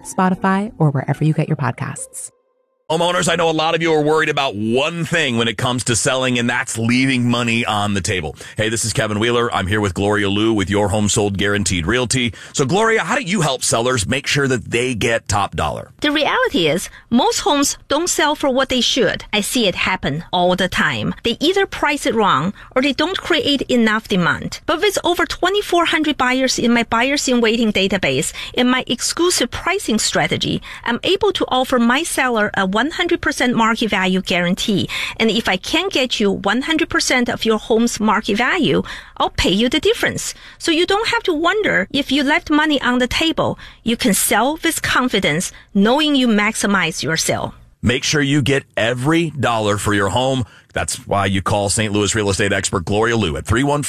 Spotify, or wherever you get your podcasts. Homeowners, I know a lot of you are worried about one thing when it comes to selling, and that's leaving money on the table. Hey, this is Kevin Wheeler. I'm here with Gloria Liu with Your Home Sold Guaranteed Realty. So, Gloria, how do you help sellers make sure that they get top dollar? The reality is, most homes don't sell for what they should. I see it happen all the time. They either price it wrong or they don't create enough demand. But with over 2,400 buyers in my buyers in waiting database and my exclusive pricing strategy, I'm able to offer my seller a 100% market value guarantee. And if I can get you 100% of your home's market value, I'll pay you the difference. So you don't have to wonder if you left money on the table. You can sell with confidence, knowing you maximize your sale. Make sure you get every dollar for your home. That's why you call St. Louis real estate expert Gloria Liu at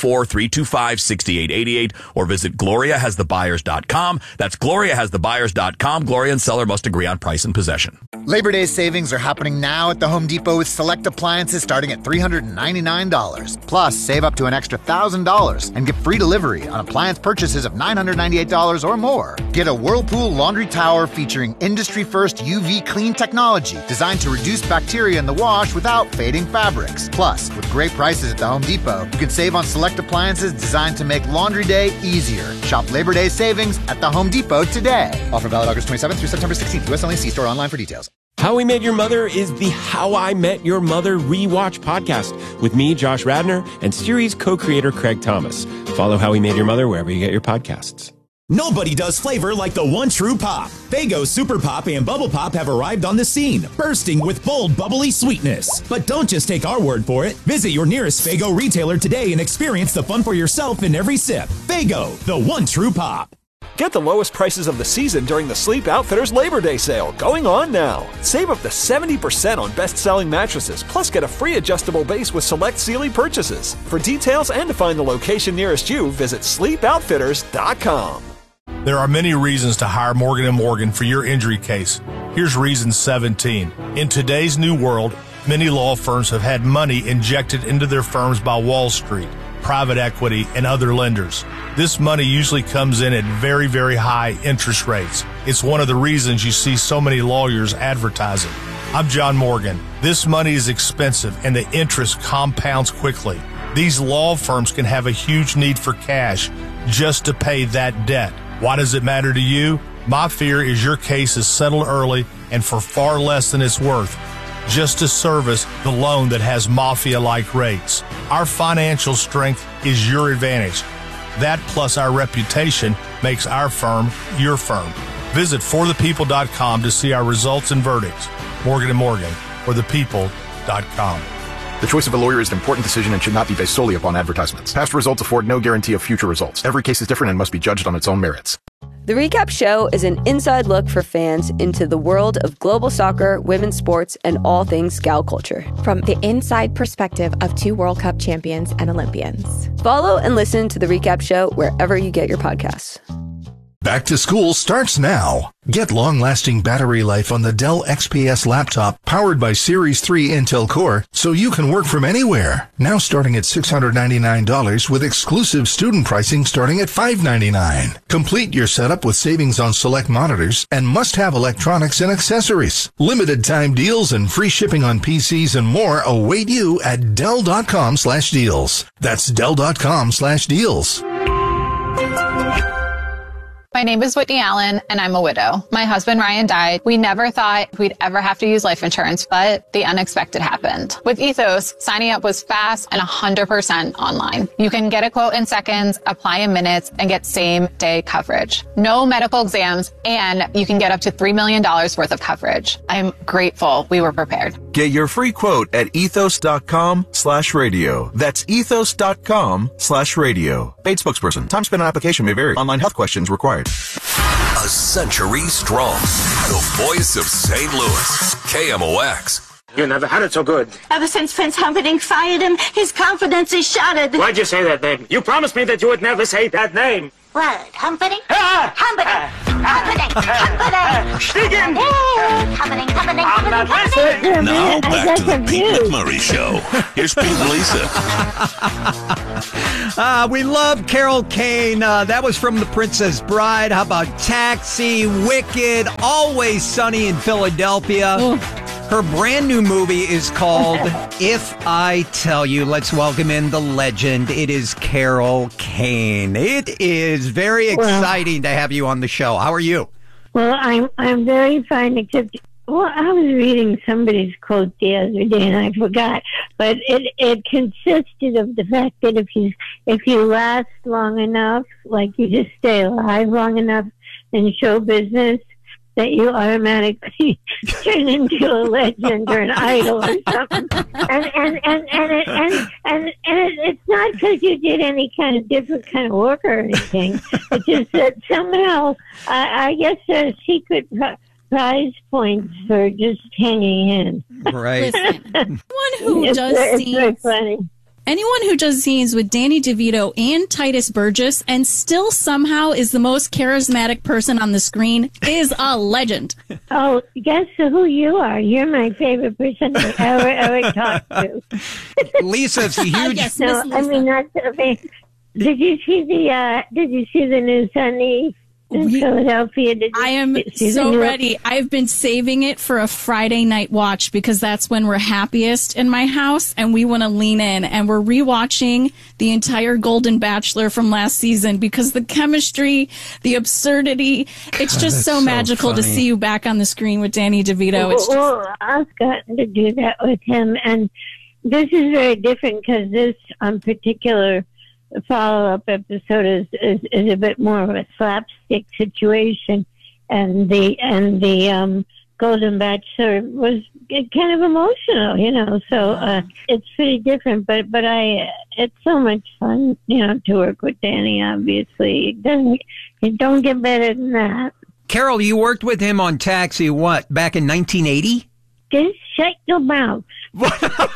314-325-6888 or visit GloriaHasTheBuyers.com. That's GloriaHasTheBuyers.com. Gloria and seller must agree on price and possession. Labor Day savings are happening now at the Home Depot with select appliances starting at $399. Plus, save up to an extra $1,000 and get free delivery on appliance purchases of $998 or more. Get a Whirlpool laundry tower featuring industry-first UV clean technology designed to reduce bacteria in the wash without fading fabrics. Plus, with great prices at the Home Depot, you can save on select appliances designed to make laundry day easier. Shop Labor Day savings at the Home Depot today. Offer valid August 27th through September 16th. U.S. only. See store online for details. How We Met Your Mother is the How I Met Your Mother rewatch podcast with me, Josh Radnor, and series co-creator Craig Thomas. Follow How We Met Your Mother wherever you get your podcasts. Nobody does flavor like the one true pop. Faygo Super Pop and Bubble Pop have arrived on the scene, bursting with bold, bubbly sweetness. But don't just take our word for it. Visit your nearest Faygo retailer today and experience the fun for yourself in every sip. Faygo, the one true pop. Get the lowest prices of the season during the Sleep Outfitters Labor Day sale, going on now. Save up to 70% on best-selling mattresses, plus get a free adjustable base with select Sealy purchases. For details and to find the location nearest you, visit sleepoutfitters.com. There are many reasons to hire Morgan & Morgan for your injury case. Here's reason 17. In today's new world, many law firms have had money injected into their firms by Wall Street, private equity, and other lenders. This money usually comes in at very, very high interest rates. It's one of the reasons you see so many lawyers advertising. I'm John Morgan. This money is expensive and the interest compounds quickly. These law firms can have a huge need for cash just to pay that debt. Why does it matter to you? My fear is your case is settled early and for far less than it's worth, just to service the loan that has mafia-like rates. Our financial strength is your advantage. That plus our reputation makes our firm your firm. Visit forthepeople.com to see our results and verdicts. Morgan & Morgan, forthepeople.com. The choice of a lawyer is an important decision and should not be based solely upon advertisements. Past results afford no guarantee of future results. Every case is different and must be judged on its own merits. The Recap Show is an inside look for fans into the world of global soccer, women's sports, and all things Scout culture. From the inside perspective of 2 World Cup champions and Olympians. Follow and listen to The Recap Show wherever you get your podcasts. Back to school starts now. Get long-lasting battery life on the Dell XPS laptop powered by Series 3 Intel Core so you can work from anywhere. Now starting at $699 with exclusive student pricing starting at $599. Complete your setup with savings on select monitors and must-have electronics and accessories. Limited time deals and free shipping on PCs and more await you at Dell.com/deals. That's Dell.com/deals. My name is Whitney Allen, and I'm a widow. My husband, Ryan, died. We never thought we'd ever have to use life insurance, but the unexpected happened. With Ethos, signing up was fast and 100% online. You can get a quote in seconds, apply in minutes, and get same-day coverage. No medical exams, and you can get up to $3 million worth of coverage. I'm grateful we were prepared. Get your free quote at ethos.com/radio. That's ethos.com/radio. Paid spokesperson. Time spent on application may vary. Online health questions required. A century strong. The voice of St. Louis. KMOX. You never had it so good. Ever since Prince Humperdinck fired him, his confidence is shattered. Why'd you say that name? You promised me that you would never say that name. What? Humperdinck? Humperdinck! Humperdinck! Humperdinck! Stiegen! Humperdinck! Humperdinck! Now back to the Pete McMurray Show. Here's Pete and Lisa. We love Carol Kane. That was from The Princess Bride. How about Taxi, Wicked, Always Sunny in Philadelphia? Oh. Her brand new movie is called If I Tell You. Let's welcome in the legend. It is Carol Kane. It is very exciting to have you on the show. How are you? Well, I'm very fine, except, I was reading somebody's quote the other day and I forgot, but it consisted of the fact that if you last long enough, like you just stay alive long enough in show business, that you automatically turn into a legend or an idol or something. And it's not because you did any kind of different kind of work or anything. It's just that somehow, I guess there's secret prize points for just hanging in. Right. Listen, anyone who does scenes with Danny DeVito and Titus Burgess and still somehow is the most charismatic person on the screen is a legend. Oh, guess who you are? You're my favorite person I ever talked to. Lisa's a huge... Yes, No, Miss I Lisa. mean, did you see the new Sunday in Philadelphia? I am so ready. I've been saving it for a Friday night watch because that's when we're happiest in my house and we want to lean in. And we're rewatching the entire Golden Bachelor from last season because the chemistry, the absurdity, it's just so magical to see you back on the screen with Danny DeVito. Well, I've gotten to do that with him. And this is very different because this particular follow-up episode is a bit more of a slapstick situation, and the Golden Bachelor was kind of emotional, so it's pretty different. But it's so much fun, to work with Danny. Obviously, it don't get better than that. Carol, you worked with him on Taxi, back in 1980? Just shut your mouth. Well,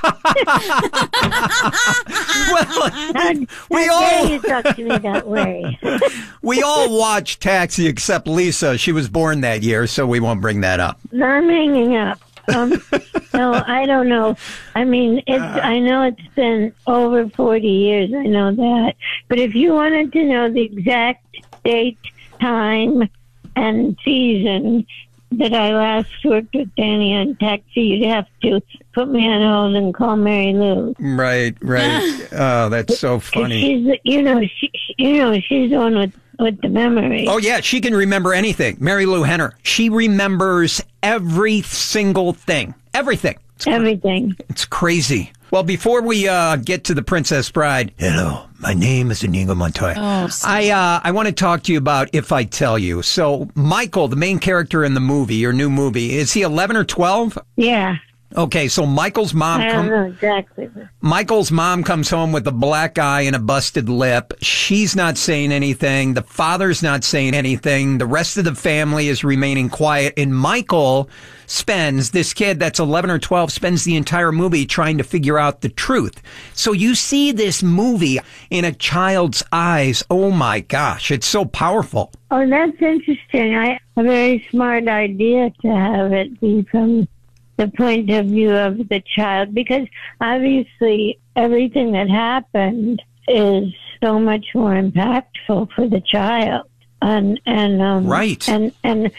we How all dare you talk to me that way? We all watched Taxi except Lisa. She was born that year, so we won't bring that up. I'm hanging up. No, I don't know. I mean, I know it's been over 40 years. I know that. But if you wanted to know the exact date, time, and season that I last worked with Danny on Taxi, you'd have to put me on hold and call Mary Lou. Right. Oh, that's so funny. She's the one with the memory. Oh, yeah, she can remember anything. Mary Lou Henner. She remembers every single thing. Everything. Everything. It's crazy. Well, before we get to The Princess Bride, hello, my name is Inigo Montoya. Oh, I want to talk to you about If I Tell You. So, Michael, the main character in the movie, your new movie, is he 11 or 12? Yeah. Okay, so Michael's mom... I don't know exactly. Michael's mom comes home with a black eye and a busted lip. She's not saying anything. The father's not saying anything. The rest of the family is remaining quiet. And Michael this kid that's 11 or 12, spends the entire movie trying to figure out the truth. So you see this movie in a child's eyes. Oh, my gosh. It's so powerful. Oh, that's interesting. A very smart idea to have it be from the point of view of the child, because obviously everything that happened is so much more impactful for the child, and right, and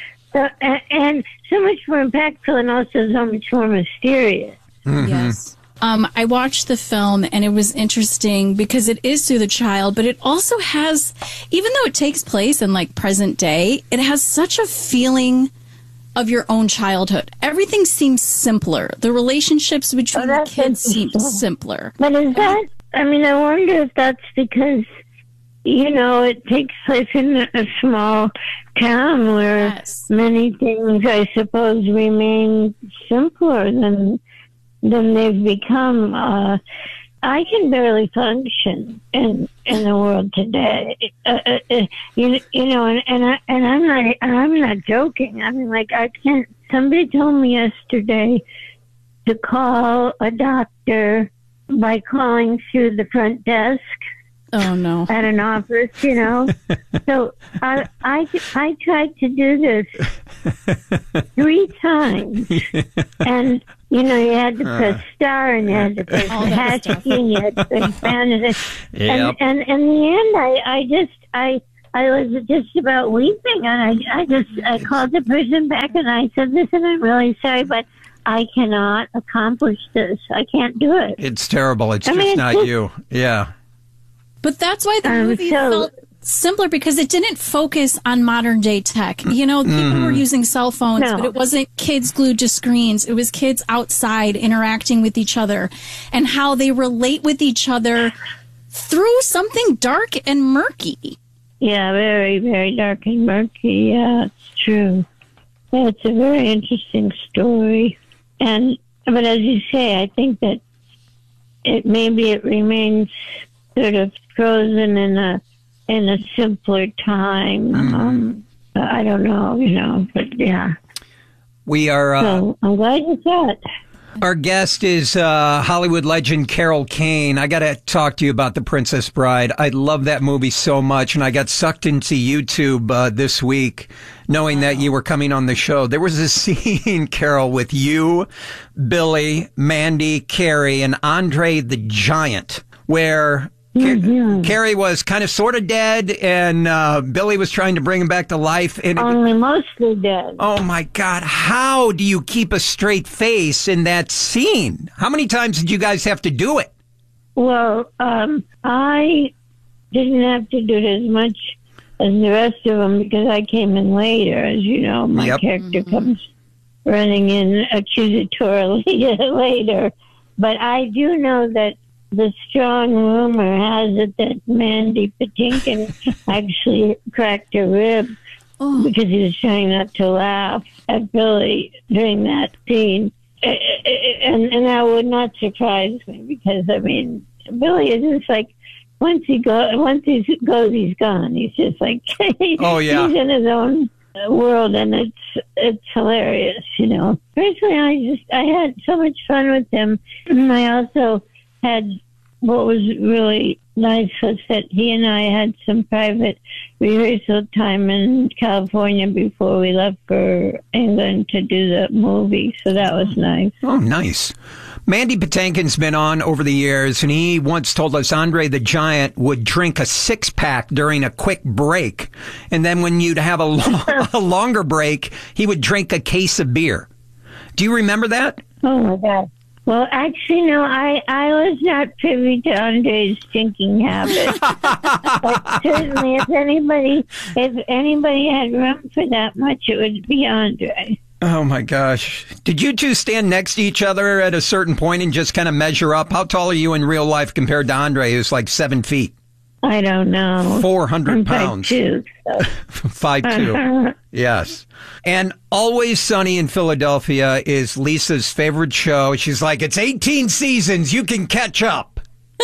so much more impactful, and also so much more mysterious. Mm-hmm. Yes. I watched the film and it was interesting because it is through the child, but it also has, even though it takes place in like present day, it has such a feeling of your own childhood. Everything seems simpler. The relationships between the kids seem simpler. But is that, I wonder if that's because, it takes place in a small town where many things, I suppose, remain simpler than they've become. I can barely function in the world today. And I'm not joking. I can't. Somebody told me yesterday to call a doctor by calling through the front desk. Oh no! At an office, So I tried to do this 3 times, and You know, you had to press star and you had to press hash key and you had to press pound. Yep. And in the end, I was just about weeping, and I called the person back and I said, listen, I'm really sorry, but I cannot accomplish this. I can't do it. It's terrible. It's just not you. Yeah. But that's why the movie felt simpler, because it didn't focus on modern day tech. You know, people were using cell phones, but it wasn't kids glued to screens. It was kids outside interacting with each other and how they relate with each other through something dark and murky. Yeah, very, very dark and murky. Yeah, it's true. Yeah, it's a very interesting story. But as you say, I think that it remains sort of frozen in a simpler time. I don't know, but yeah. We are. So I'm glad you saw it. Our guest is Hollywood legend Carol Kane. I got to talk to you about The Princess Bride. I love that movie so much, and I got sucked into YouTube this week, knowing that you were coming on the show. There was a scene, Carol, with you, Billy, Mandy, Carrie, and Andre the Giant, where Carrie was kind of sort of dead, and Billy was trying to bring him back to life. And only mostly dead. Oh, my God. How do you keep a straight face in that scene? How many times did you guys have to do it? Well, I didn't have to do it as much as the rest of them because I came in later. As you know, my character comes running in accusatorily later. But I do know that the strong rumor has it that Mandy Patinkin actually cracked a rib because he was trying not to laugh at Billy during that scene. And that would not surprise me because, I mean, Billy is just like, once he goes, he's gone. He's just like, he's in his own world, and it's hilarious, you know. Personally, I had so much fun with him. And I also had, what was really nice was that he and I had some private rehearsal time in California before we left for England to do the movie. So that was nice. Oh, nice. Mandy Patinkin's been on over the years, and he once told us Andre the Giant would drink a 6-pack during a quick break. And then when you'd have a longer break, he would drink a case of beer. Do you remember that? Oh, my God. Well, actually, no, I was not privy to Andre's drinking habit. But certainly, if anybody had room for that much, it would be Andre. Oh, my gosh. Did you two stand next to each other at a certain point and just kind of measure up? How tall are you in real life compared to Andre, who's like 7 feet? I don't know. 400 pounds. 5'2". So. 5'2". Yes. And Always Sunny in Philadelphia is Lisa's favorite show. She's like, it's 18 seasons. You can catch up.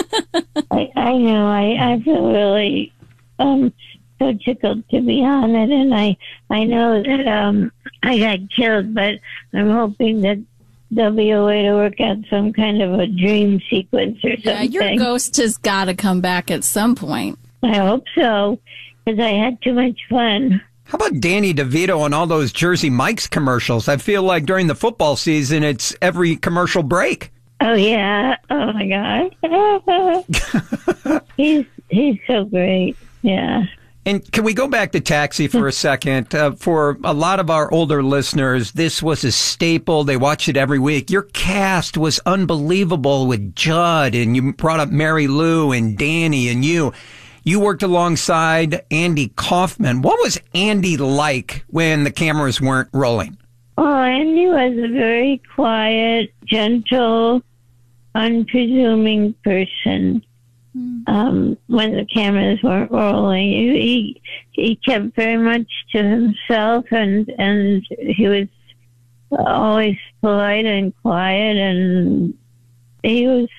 I know. I feel really so tickled to be on it. And I know that I got killed, but I'm hoping that there'll be a way to work out some kind of a dream sequence or something. Yeah, your ghost has got to come back at some point. I hope so, because I had too much fun. How about Danny DeVito on all those Jersey Mike's commercials? I feel like during the football season, it's every commercial break. Oh, yeah. Oh, my God. He's so great. Yeah. And can we go back to Taxi for a second? For a lot of our older listeners, this was a staple. They watched it every week. Your cast was unbelievable with Judd, and you brought up Mary Lou and Danny and you. You worked alongside Andy Kaufman. What was Andy like when the cameras weren't rolling? Oh, Andy was a very quiet, gentle, unpresuming person. When the cameras weren't rolling, he kept very much to himself, and he was always polite and quiet, and he was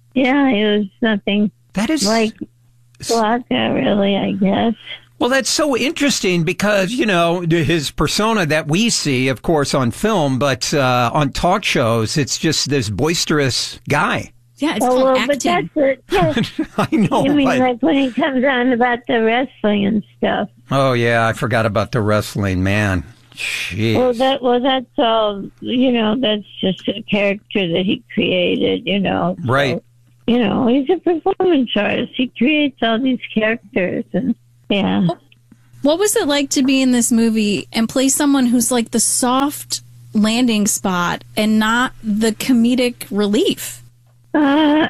nothing like Flocka, really, I guess. Well, that's so interesting because, you know, his persona that we see, of course, on film, but on talk shows, it's just this boisterous guy. Yeah, it's called acting. But that's it. Yes. I know. You mean like when he comes on about the wrestling and stuff? Oh, yeah, I forgot about the wrestling, man. Jeez. That's all. That's just a character that he created. Right. So, he's a performance artist. He creates all these characters, and yeah. What was it like to be in this movie and play someone who's like the soft landing spot and not the comedic relief? Nice.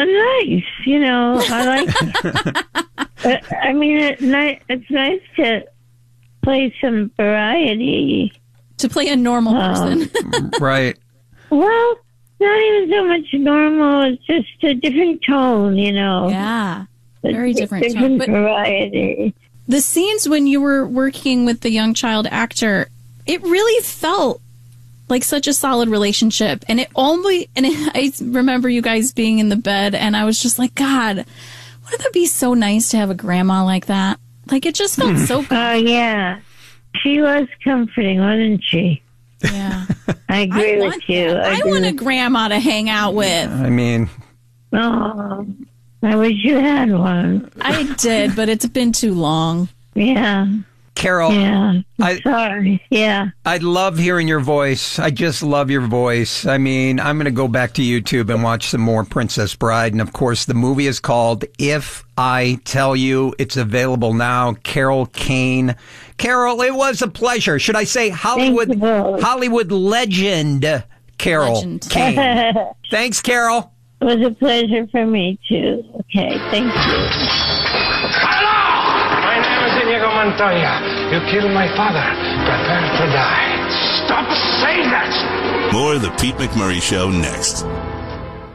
I like. I mean, it's nice to play some variety. To play a normal person. Right. Well, not even so much normal. It's just a different tone, Yeah. Very different tone. Different But variety. the scenes when you were working with the young child actor, it really felt like such a solid relationship. And I remember you guys being in the bed, and I was just like, God, wouldn't that be so nice to have a grandma like that? Like, it just felt so good. Oh, yeah. She was comforting, wasn't she? Yeah. I agree with you. I want a grandma to hang out with. I mean... Oh, I wish you had one. I did, but it's been too long. Yeah. Carol. Yeah. Sorry. Yeah. I love hearing your voice. I just love your voice. I mean, I'm going to go back to YouTube and watch some more Princess Bride. And, of course, the movie is called If I Tell You. It's available now. Carol Kane. Carol, it was a pleasure. Should I say Hollywood legend, Carol Kane. Thanks, Carol. It was a pleasure for me, too. Okay, thank you. My name is Inigo Montoya. You killed my father. Prepare to die. Stop saying that! More of the Pete McMurray Show next.